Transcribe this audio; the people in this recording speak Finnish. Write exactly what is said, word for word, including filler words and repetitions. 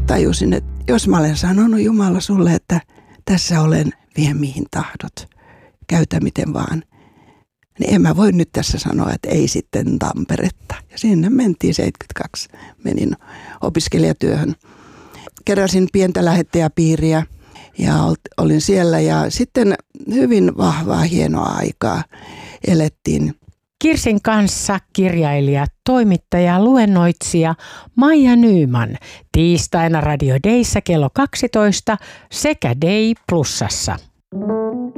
tajusin, että jos mä olen sanonut Jumala sulle, että tässä olen, vie mihin tahdot, käytä miten vaan, niin en mä voi nyt tässä sanoa, että ei sitten Tamperetta. Ja sinne mentiin seitsemänkymmentäkaksi, menin opiskelijatyöhön. Keräsin pientä lähettäjäpiiriä ja olin siellä ja sitten hyvin vahvaa, hienoa aikaa elettiin. Kirsin kanssa kirjailija, toimittaja, luennoitsija Maija Nyman tiistaina Radio Dayssä kello kaksitoista sekä Day Plusassa.